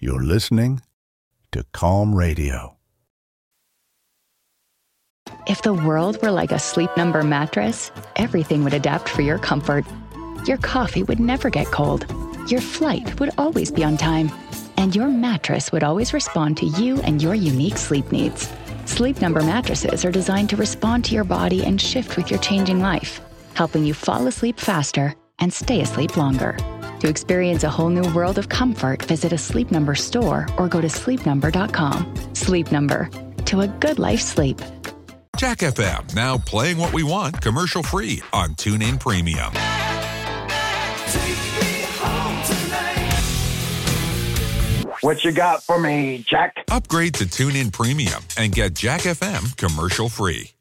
You're listening to Calm Radio. If the world were like a Sleep Number mattress, everything would adapt for your comfort. Your coffee would never get cold. Your flight would always be on time. And your mattress would always respond to you and your unique sleep needs. Sleep Number mattresses are designed to respond to your body and shift with your changing life, helping you fall asleep faster and stay asleep longer. To experience a whole new world of comfort, visit a Sleep Number store or go to sleepnumber.com. Sleep Number. To a good night's sleep. Jack FM, now playing what we want commercial-free on TuneIn Premium. What you got for me, Jack? Upgrade to TuneIn Premium and get Jack FM commercial-free.